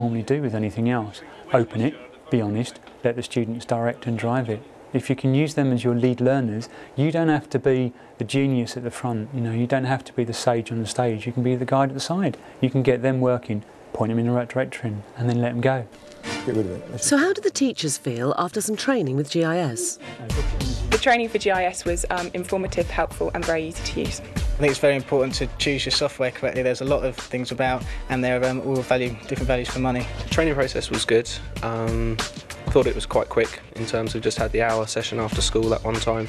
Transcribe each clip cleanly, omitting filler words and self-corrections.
normally do with anything else. Open it, be honest, let the students direct and drive it. If you can use them as your lead learners, you don't have to be the genius at the front, you don't have to be the sage on the stage, you can be the guide at the side. You can get them working, point them in the right direction and then let them go. Get rid of it. So how did the teachers feel after some training with GIS? The training for GIS was informative, helpful and very easy to use. I think it's very important to choose your software correctly. There's a lot of things about and they're all different values for money. The training process was good. Thought it was quite quick in terms of just had the hour session after school at one time.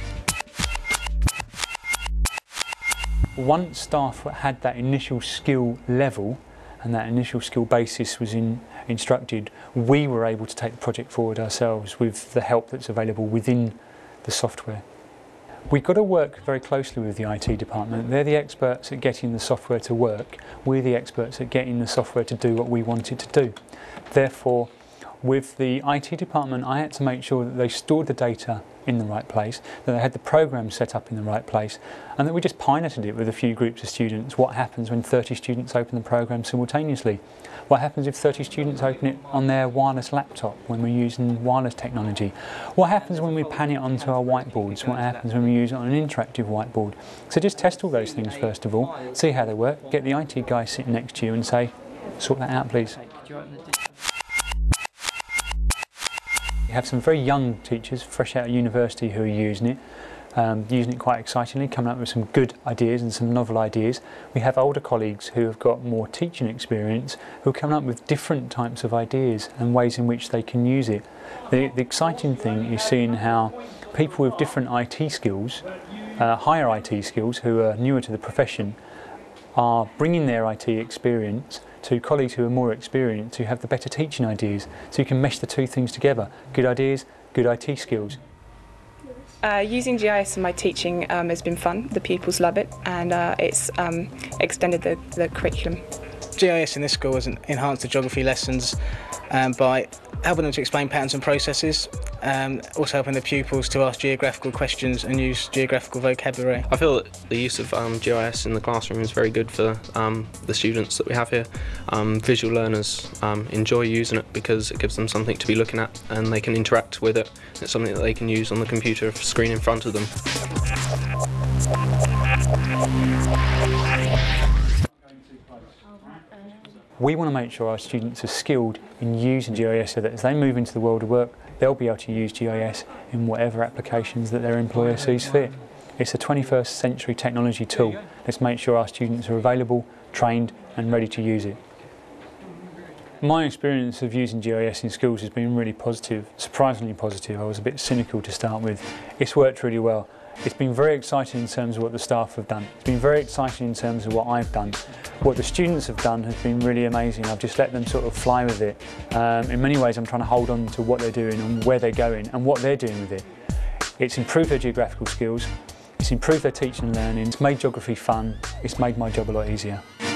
Once staff had that initial skill level and that initial skill basis was instructed, we were able to take the project forward ourselves with the help that's available within the software. We've got to work very closely with the IT department. They're the experts at getting the software to work. We're the experts at getting the software to do what we want it to do. Therefore, with the IT department, I had to make sure that they stored the data in the right place, that they had the program set up in the right place, and that we just piloted it with a few groups of students. What happens when 30 students open the program simultaneously? What happens if 30 students open it on their wireless laptop when we're using wireless technology? What happens when we pan it onto our whiteboards? What happens when we use it on an interactive whiteboard? So just test all those things first of all, see how they work, get the IT guy sitting next to you and say, sort that out please. We have some very young teachers, fresh out of university, who are using it quite excitingly, coming up with some good ideas and some novel ideas. We have older colleagues who have got more teaching experience who are coming up with different types of ideas and ways in which they can use it. The exciting thing is seeing how people with different IT skills, higher IT skills, who are newer to the profession, are bringing their IT experience to colleagues who are more experienced, who have the better teaching ideas. So you can mesh the two things together. Good ideas, good IT skills. Using GIS in my teaching has been fun. The pupils love it and it's extended the curriculum. GIS in this school has enhanced the geography lessons by helping them to explain patterns and processes, also helping the pupils to ask geographical questions and use geographical vocabulary. I feel that the use of GIS in the classroom is very good for the students that we have here. Visual learners enjoy using it because it gives them something to be looking at and they can interact with it. It's something that they can use on the computer screen in front of them. We want to make sure our students are skilled in using GIS so that as they move into the world of work, they'll be able to use GIS in whatever applications that their employer sees fit. It's a 21st century technology tool. Let's make sure our students are available, trained and ready to use it. My experience of using GIS in schools has been really positive, surprisingly positive. I was a bit cynical to start with. It's worked really well. It's been very exciting in terms of what the staff have done. It's been very exciting in terms of what I've done. What the students have done has been really amazing. I've just let them sort of fly with it. In many ways I'm trying to hold on to what they're doing and where they're going and what they're doing with it. It's improved their geographical skills, it's improved their teaching and learning, it's made geography fun, it's made my job a lot easier.